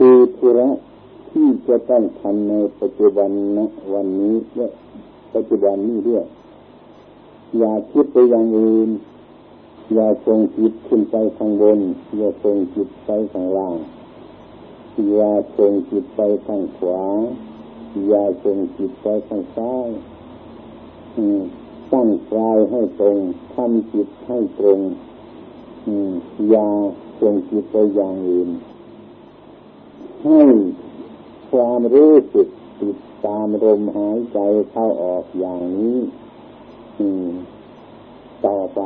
คือธุระที่จะต้องทำในปัจจุบันนะวันนี้และปัจจุบันนี้ด้วยอย่าคิดไปอย่างอื่นอย่าส่งจิตขึ้นไปข้างบนอย่าส่งจิตไปข้างล่างอย่าส่งจิตไปข้างขวาอย่าส่งจิตไปข้างซ้ายตั้งกายให้ตรงทำจิตให้ตรงอย่าส่งจิตไปอย่างอื่นให้ความรู้สึกติดตามลมหายใจเข้าออกอย่างนี้ต่อไป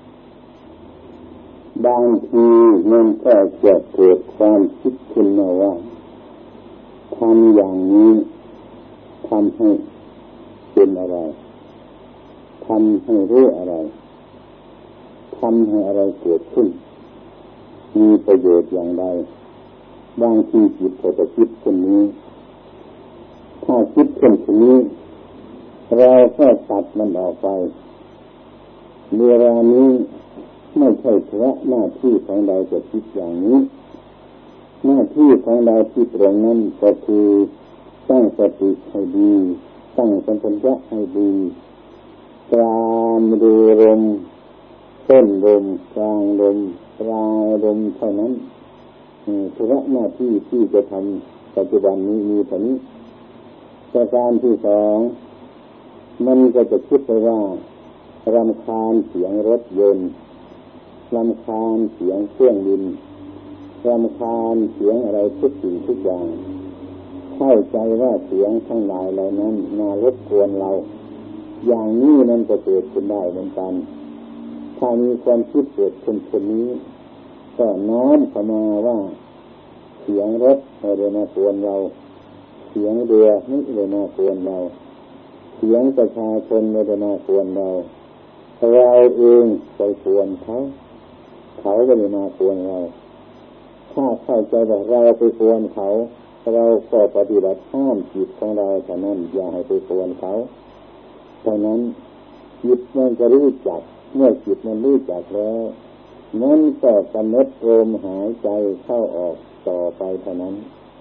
บางทีมันก็จะเกิดความคิดขึ้นมาว่าทำอย่างนี้ทำให้เป็นอะไรทำให้รู้อะไรทำให้อะไรเกิดขึ้นมีประโยชน์อย่างไรบางทีจิตก็จะคิดคนนี้ถ้าคิดคนนี้เราก็ตัดมันออกไปเวลานี้ไม่ใช่เพราะหน้าที่ของเราจะคิดอย่างนี้หน้าที่ของเราที่ตรงนั้นก็คือตั้งสติให้ดีตั้งสัมปชัญญะให้ดีตามดูลมต้นลมกลางลมปลายลมเท่านั้นธุระหน้าที่ที่จะทำปัจจุบันนี้มีเท่านี้ประการที่สองมันก็จะคิดไปว่ารำคาญเสียงรถยนต์รำคาญเสียงเครื่องบินรำคาญเสียงอะไรทุกสิ่งทุกอย่างเข้าใจว่าเสียงทั้งหลายเหล่านั้นมารบกวนเราอย่างนี้มันจะเกิดขึ้นได้เหมือนกันถ้ามีความคิดเกิดขึ้นคนนี้ก็น้อมเข้ามาว่าเสียงรถไม่ได้มากวนเราเสียงเรือไม่ได้มากวนเราเสียงประชาชนไม่ได้มากวนเราเราเองไปกวนเขาไม่ได้มากวนเราถ้าเข้าใจว่าเราไปกวนเขาเราก็ปฏิบัติห้ามจิตของเราเท่านั้นอย่าให้ไปกวนเขาเท่านั้นจิตมันจะรู้จักเมื่อจิตมันรู้จักแล้วมันก็กำหนดลมหายใจเข้าออกต่อไปเท่านั้น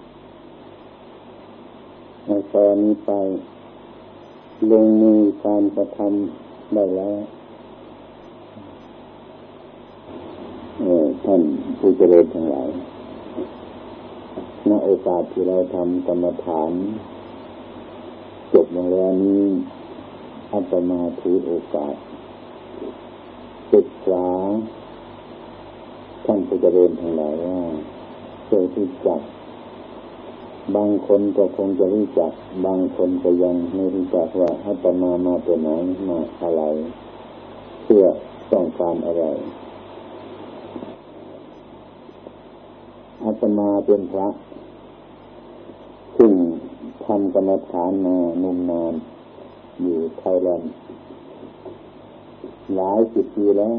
ตอนนี้ไปลงมือการกระทำได้แล้วท่านผู้เจริญทั้งหลายณโอกาสที่เราทำกรรมฐานจบลงแล้วนี้อาตมาถือโอกาสศึกษาท่านผู้เจริญทั้งหลายว่าเคยรู้จักบางคนก็คงจะรู้จักบางคนก็ยังไม่รู้จักว่าอาตมามาตัวไหนมาอะไรเพื่อต้องการอะไรอาตมาเป็นพระซึ่งทำกรรมฐานมานมนานอยู่ไทยแลนด์หลายสิบปีแล้ว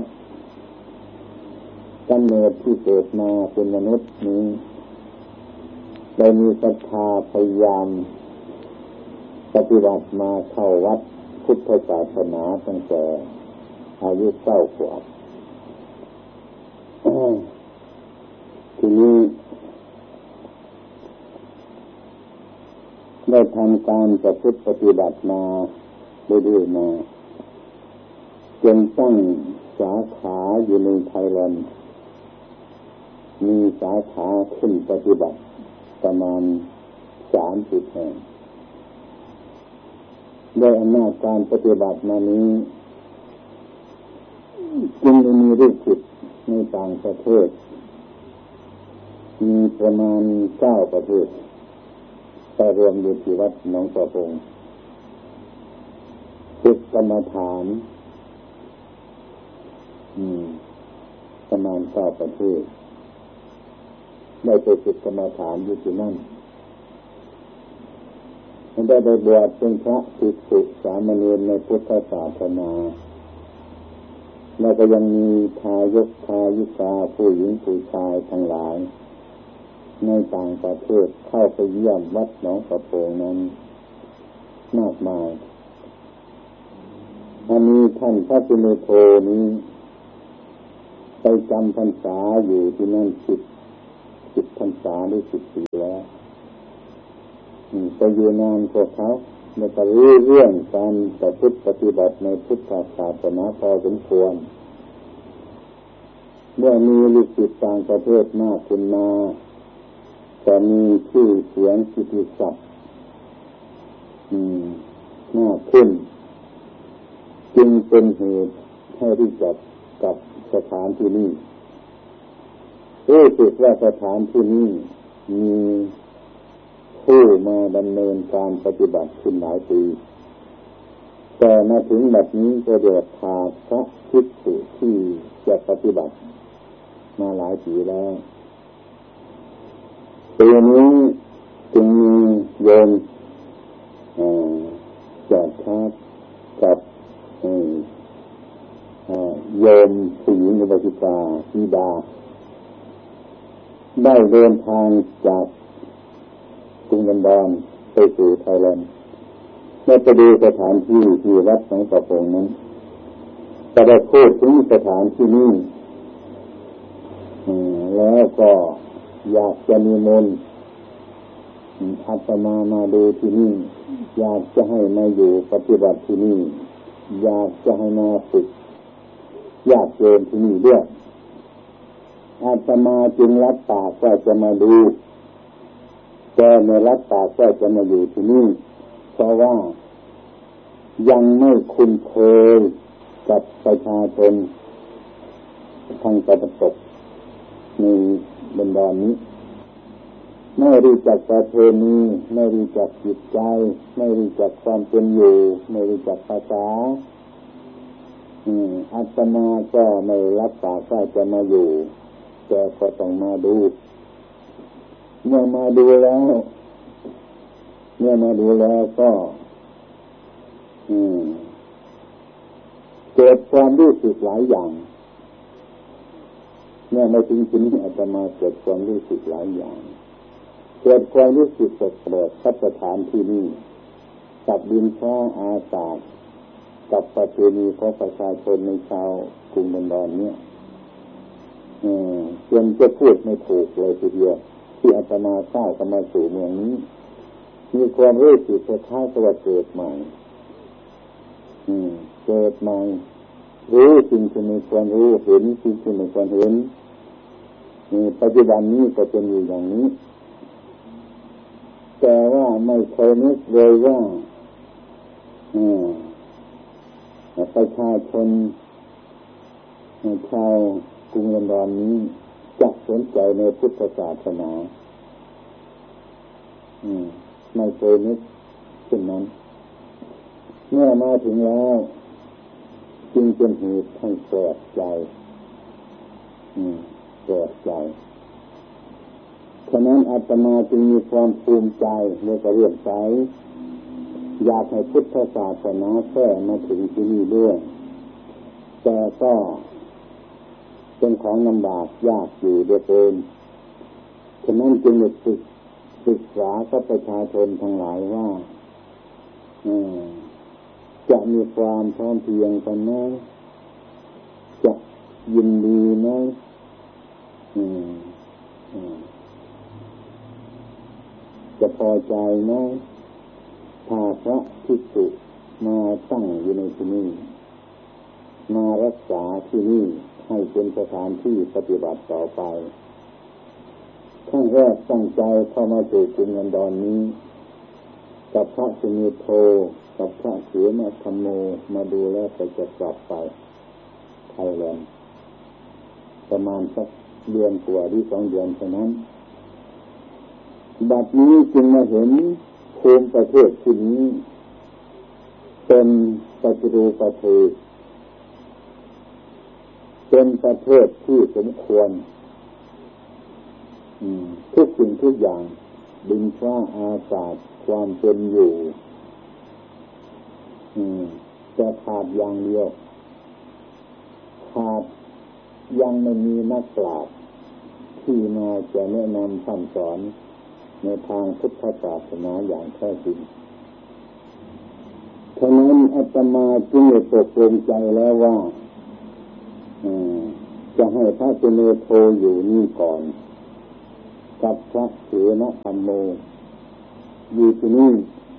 กำเนิดที่เกิดมาเป็นมนุษย์นี้ได้มีศรัทธาพยายามปฏิบัติมาเข้าวัดพุทธศาสนาตั้งแต่อายุ9 ขวบทีนี้ได้ทำการประพฤติปฏิบัติมาเรื่อยๆมาจนตั้งสาขาอยู่ในไทยแลนด์มีสาขาขึ้นปฏิบัติประมาณ30 แห่งด้วยอำนาจการปฏิบัติมานี้จึงได้มีลูกศิษย์ในต่างประเทศมีประมาณ9 ประเทศแต่รวมอยู่ที่วัดหนองประพงฝึกกรรมฐานประมาณ9 ประเทศได้ไปฝึกกรรมฐานอยู่ที่นั่นได้ไปบวชเป็นพระภิกษุสามเณรในพุทธศาสนาแล้วก็ยังมีทายกทายิกาผู้หญิงผู้ชายทั้งหลายในต่างประเทศเข้าไปเยี่ยมวัดหนองประพงนั้นมากมายอันนี้ท่านพระปุณโธนี้ไปจำพรรษาอยู่ที่นั่น10 10 พรรษาหรือ10 ปีแล้วไปอยู่นานกว่าเขาแล้วก็รู้เรื่องการประพฤติปฏิบัติในพุทธศาสนาพอสมควรเมื่อมีลูกศิษย์ต่างประเทศมากขึ้นมาจะมีชื่อเสียงกิตติศัพท์มากขึ้นจึงเป็นเหตุให้รู้จักกับสถานที่นี้รู้สึกว่าสถานที่นี้มีผู้มาดำเนินการปฏิบัติขึ้นหลายปีแต่มาถึงบัดนี้ก็เดือดขาดพระภิกษุที่จะปฏิบัติมาหลายปีแล้วปีนี้จึงมีโยมจอดทับกับโยมผู้หญิงอุบาสิกาธิดาได้เดินทางจากกรุงลอนดอนไปสู่ไทยแลนด์และไปดูสถานที่ที่วัดหนองประพงนั้นก็ได้พูดถึงสถานที่นี้แล้วก็อยากจะนิมนต์อาตมามาดูที่นี่อยากจะให้มาอยู่ปฏิบัติที่นี่อยากจะให้มาฝึกญาติโยมที่นี่ด้วยอาตมาจึงรับปากว่าจะมาดูแต่ไม่รับปากว่าจะมาอยู่ที่นี่เพราะว่ายังไม่คุ้นเคยกับประชาชนทางตะวันตกในบนดอนนี้ไม่รู้จักประเพณีไม่รู้จักจิตใจไม่รู้จักความเป็นอยู่ไม่รู้จักภาษาอาตมาก็ไม่รับปากว่าจะมาอยู่แต่ก็ต้องมาดูเมื่อมาดูแล้วก็เกิดความรู้สึกหลายอย่างเมื่อมาถึงที่นี้อาตมาเกิดความรู้สึกหลายอย่างเกิดความรู้สึกแปลกๆกับสถานที่นี้กับดินฟ้าอากาศกับประเพณีของประชาชนในชาวกรุงลอนดอนเนี่ยจนจะพูดไม่ถูกเลยทีเดียวที่อาตมาเก้าเข้ามาสู่เมืองนี้มีความรู้สึกคล้ายๆกับเกิดใหม่เกิดใหม่รู้สิ่งที่ไม่ควรรู้เห็นสิ่งที่ไม่ควรเห็นปัจจุบันนี้ก็เป็นอยู่อย่างนี้แต่ว่าไม่เคยนึกเลยว่าประชาชนชาวกรุงลอนดอนนี้จะสนใจในพุทธศาสนาไม่เคยนึกเช่นนั้นเมื่อมาถึงแล้วจึงเป็นเหตุให้แปลกใจฉะนั้นอาตมาจึงมีความภูมิใจในเรื่องใจอยากให้พุทธศาสนาแท้มาถึงที่นี่ด้วยแต่ก็เป็นของลำบากยากอยู่เดือดร้อนฉะนั้นจึงศึกษากับประชาชนทั้งหลายว่าจะมีความพร้อมเพรียงกันไหมจะยินดีไหมจะพอใจไหมถ้าพระภิกษุมาตั้งอยู่ในที่นี้มารักษาที่นี่ให้เป็นสถานที่ปฏิบัติต่อไปขั้นแรกตั้งใจเข้ามาสู่กรุงลอนดอนนี้กับพระสุเมโธกับพระเสนาธรรมโมมาดูแลไปจะกลับไปไทยแลนด์ประมาณสักเดือนกว่าหรือ2 เดือนเท่านั้นบัดนี้จึงมาเห็นภูมิประเทศที่นี้เป็นปัจจุบันประเทศเป็นประเทศที่สมควรทุกสิ่งทุกอย่างดินฟ้าอากาศความเป็นอยู่แต่ขาดอย่างเดียวขาดยังไม่มีนักปราชญ์ที่มาจะแนะนำสั่งสอนในทางพุทธศาสนาอย่างแท้จริงฉะนั้นอาตมาจึงได้ตกลงใจแล้วว่าจะให้พระสุเมโธอยู่นี่ก่อนกับพระเถระธรรมโมอยู่ที่นี่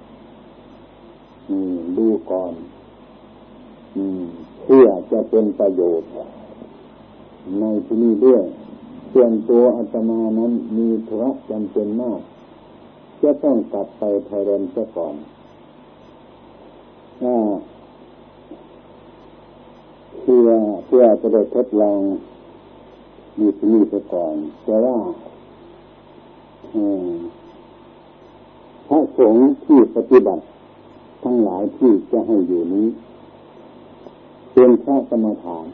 ดูก่อนเพื่อจะเป็นประโยชน์ในที่นี้ด้วยส่วนตัวอาตมานั้นมีธุระจำเป็นมากจะต้องกลับไปไทยแลนด์ซะก่อนเพื่อจะได้ทดลองอยู่ที่นี่ซะก่อนแต่ว่าพระสงฆ์ที่ปฏิบัติทั้งหลายที่จะให้อยู่นี้เป็นพระกรรมฐาน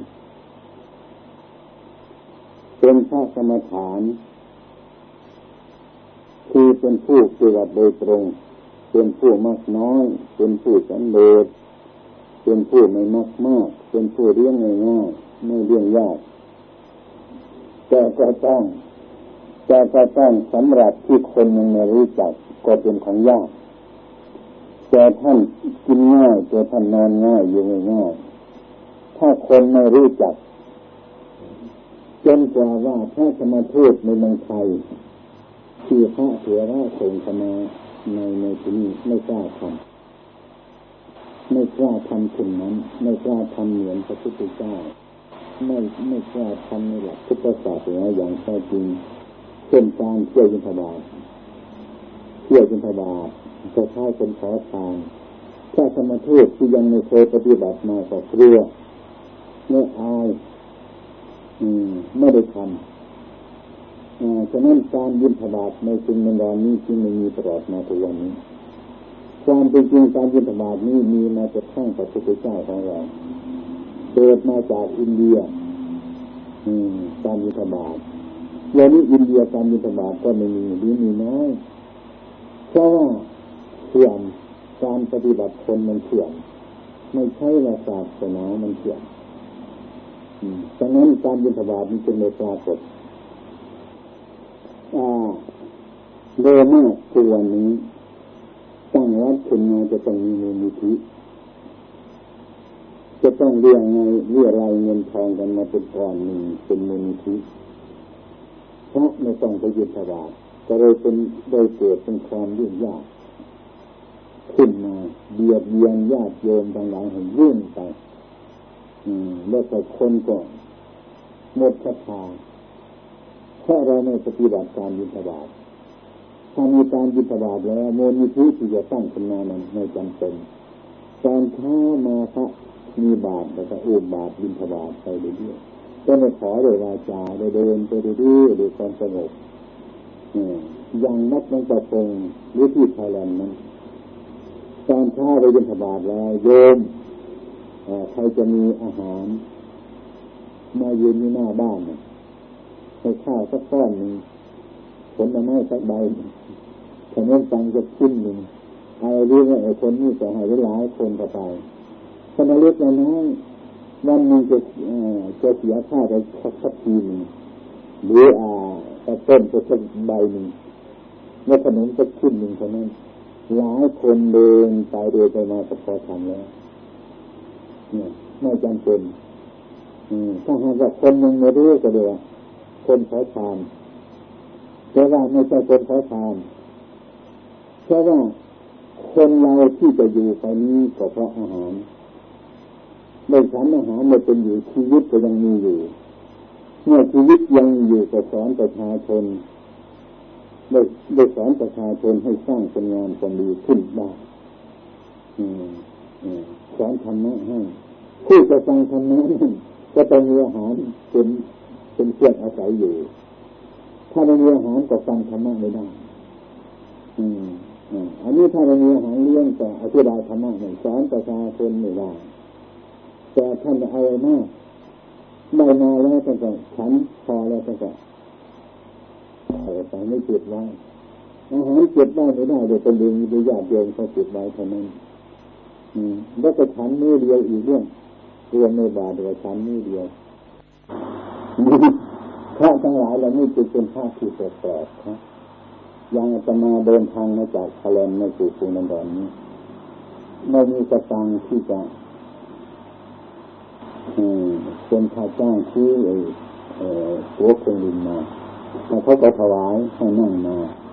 คือเป็นผู้ปฏิบัติโดยตรงเป็นผู้มากน้อยเป็นผู้สันโดษเป็นผู้ไม่มากมากเป็นผู้เลี้ยงง่ายๆไม่เลี้ยงยากแต่ก็ต้องสำหรับที่คนยังไม่รู้จักก็เป็นของยากแต่ท่านกินง่ายแต่ท่านนอนง่ายอยู่ง่ายๆถ้าคนไม่รู้จักจนกว่าว่าพระธรรมทูตในเมืองไทยที่พระเถระส่งเข้ามาในที่นี้ไม่กล้าทำถึงนั้นไม่กล้าทำเหมือนพระพุทธเจ้าไม่กล้าทำในหลักพุทธศาสนาอย่างแท้จริงเช่นการเที่ยวบิณฑบาตจะใช้เป็นขอทานถ้าธรรมทูตที่ยังไม่เคยปฏิบัติมาก็กลัวไม่อายไม่ได้ทำฉะนั้นการบิณฑบาตในกรุงเมืองนี้จึงไม่มีตลอดมาถึงวันนี้ความเป็นจริงการบิณฑบาตนี้มีมาจากข้างพระพุทธเจ้าของเราเกิดมาจากอินเดียการบิณฑบาตวันนี้อินเดียการบิณฑบาตก็ไม่มีหรือมีน้อยเพราะว่าเสื่อมการปฏิบัติคนมันเสื่อมไม่ใช่ว่าศาสนามันเสื่อมฉะนั้นการบิณฑบาตมันจึงไม่ปรากฏโดยมากตัวนี้ตั้งวัดขึ้นมาจะต้องมีมูลนิธิจะต้องเรียรายเงินทองกันมาเป็นก้อนหนึ่งเป็นมูลนิธิเพราะไม่ต้องไปบิณฑบาตก็เลยเกิดเป็นความยุ่งยากขึ้นมาเบียดเบียนญาติโยมทั้งหลายให้ยุ่งไปแล้วก็คนก็หมดศรัทธาเพราะเราไม่ปฏิบัติการบิณฑบาตถ้ามีการบิณฑบาตแล้วมูลนิธิที่จะตั้งขึ้นมานั้นไม่จำเป็นตอนเช้ามาพระมีบาตรแล้วก็อุ้มบาตรบิณฑบาตไปเรื่อยๆก็ไม่ขอโดยวาจาโดยเดินไปเรื่อยๆด้วยความสงบอย่างนักนั่งประพงหรือที่ไทยแลนด์นั้นตอนเช้าไปบิณฑบาตแล้วโยมใครจะมีอาหารมายืนอยู่หน้าบ้านให้ข้าวสักก้อนหนึ่งผลไม้สักใบขนมปังสักชิ้นหนึ่งเอาเรื่องไอ้คนนี้จะให้หลายคนต่อไปขณะเล็กน้อยวันนึงจะเสียค่าไปสักทีหนึ่งหรือต้นจะสักใบหนึ่งแล้วขนมสักชิ้นหนึ่งเท่านั้นหลายคนเดินไปมาก็พอทำแล้วเนี่ยไม่จำเป็นถ้าหากว่าคนยังไม่รู้ก็เดี๋ยวคนขอทานแต่ว่าไม่ใช่คนขอทานเพราะว่าคนเราที่จะอยู่ไปนี้ก็เพราะอาหารไม่ฉันอาหารไม่เป็นอยู่ชีวิตก็ยังมีอยู่เมื่อชีวิตยังอยู่ก็สอนประชาชนได้สอนประชาชนให้สร้างคุณงามความดีขึ้นได้สอนธรรมะให้ผู้จะฟังธรรมะนั้นก็ต้องมีอาหารเป็นเครื่องอาศัยอยู่ถ้าไม่มีอาหารก็ฟังธรรมะไม่ได้อันนี้ถ้าไม่มีอาหารเลี้ยงก็อธิบายธรรมะไม่สอนประชาชนไม่ได้แต่ท่านเอาไว้มากได้มาแล้วท่านก็ฉันพอแล้วท่านก็แต่ไม่เก็บไว้อาหารเก็บได้ไม่ได้เดี๋ยวเป็นเรื่องมีญาติโยมเขาเก็บไว้เท่านั้นแล้วก็ฉันมื้อเดียวอีกเรื่องในบาทเดียวฉันมื้อเดียวพระทั้งหลายเหล่านี้จึงเป็นพระที่แปลกๆครับยังจะมาเดินทางมาจากไทยแลนด์มาสู่กรุงลอนดอนนี้ไม่มีกระตังที่จะเป็นค่าจ้างที่หัวเครื่องบินมาเขาก็ถวายให้นั่งมา